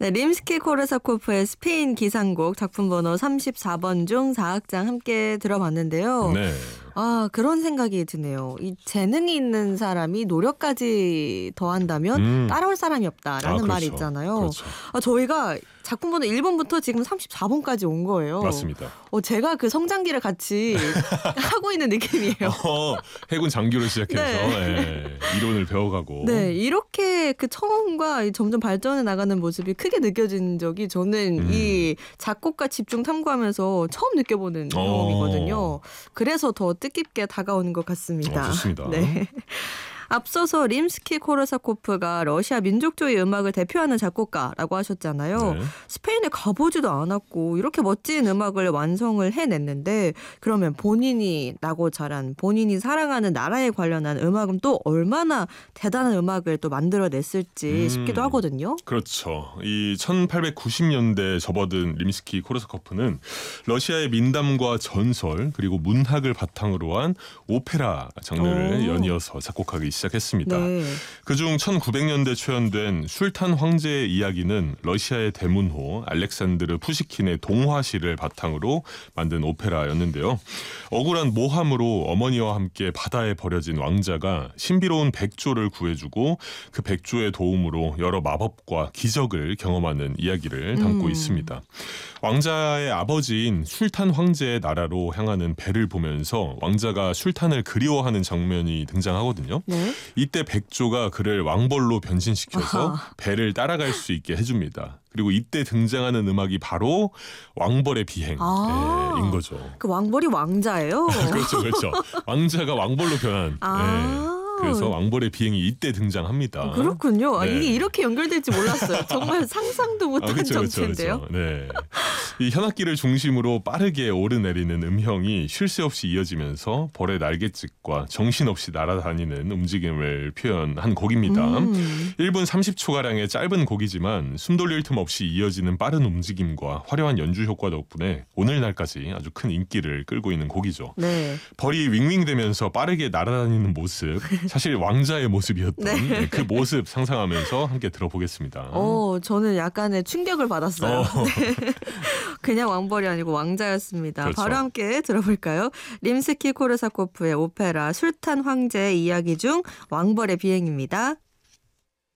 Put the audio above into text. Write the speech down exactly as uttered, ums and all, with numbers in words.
네, 림스키-코르사코프의 스페인 기상곡 작품 번호 삼십사 번 중 사 악장 함께 들어봤는데요. 네. 아, 그런 생각이 드네요. 이 재능이 있는 사람이 노력까지 더한다면 음. 따라올 사람이 없다라는 아, 그렇죠. 말이 있잖아요. 그렇죠. 아, 저희가 작품 번호 일 번부터 지금 삼십사 번까지 온 거예요. 맞습니다. 어, 제가 그 성장기를 같이 하고 있는 느낌이에요. 어, 해군 장교를 시작해서 네. 네, 이론을 배워가고. 네, 이렇게 그 처음과 점점 발전해 나가는 모습이 크게 느껴진 적이 저는 음. 이 작곡가 집중 탐구하면서 처음 느껴보는 어. 경험이거든요. 그래서 더 뜻깊게 다가오는 것 같습니다. 어, 좋습니다. 네. 앞서서 림스키-코르사코프가 러시아 민족주의 음악을 대표하는 작곡가라고 하셨잖아요. 네. 스페인에 가보지도 않았고 이렇게 멋진 음악을 완성을 해냈는데 그러면 본인이 나고 자란 본인이 사랑하는 나라에 관련한 음악은 또 얼마나 대단한 음악을 또 만들어냈을지 음. 싶기도 하거든요. 그렇죠. 이 천팔백구십 년대에 접어든 림스키 코르사코프는 러시아의 민담과 전설 그리고 문학을 바탕으로 한 오페라 장르를 오. 연이어서 작곡하기 시작했습니다. 네. 그중 천구백 년대 초연된 술탄 황제의 이야기는 러시아의 대문호 알렉산드르 푸시킨의 동화시를 바탕으로 만든 오페라였는데요. 억울한 모함으로 어머니와 함께 바다에 버려진 왕자가 신비로운 백조를 구해주고 그 백조의 도움으로 여러 마법과 기적을 경험하는 이야기를 담고 음. 있습니다. 왕자의 아버지인 술탄 황제의 나라로 향하는 배를 보면서 왕자가 술탄을 그리워하는 장면이 등장하거든요. 네. 이때 백조가 그를 왕벌로 변신시켜서 아하. 배를 따라갈 수 있게 해줍니다. 그리고 이때 등장하는 음악이 바로 왕벌의 비행인 아. 거죠. 그 왕벌이 왕자예요. 그렇죠, 그렇죠. 왕자가 왕벌로 변한. 아. 네. 그래서 왕벌의 비행이 이때 등장합니다. 그렇군요. 아, 네. 이게 이렇게 연결될지 몰랐어요. 정말 상상도 못한 아, 그렇죠, 그렇죠, 정체인데요. 그렇죠. 네. 이 현악기를 중심으로 빠르게 오르내리는 음형이 쉴 새 없이 이어지면서 벌의 날갯짓과 정신없이 날아다니는 움직임을 표현한 곡입니다. 음. 일 분 삼십 초가량의 짧은 곡이지만 숨 돌릴 틈 없이 이어지는 빠른 움직임과 화려한 연주 효과 덕분에 오늘날까지 아주 큰 인기를 끌고 있는 곡이죠. 네. 벌이 윙윙대면서 빠르게 날아다니는 모습, 사실 왕자의 모습이었던 네. 그 모습 상상하면서 함께 들어보겠습니다. 어, 저는 약간의 충격을 받았어요. 어. 네. 그냥 왕벌이 아니고 왕자였습니다. 그렇죠. 바로 함께 들어볼까요? 림스키-코르사코프의 오페라 술탄 황제의 이야기 중 왕벌의 비행입니다.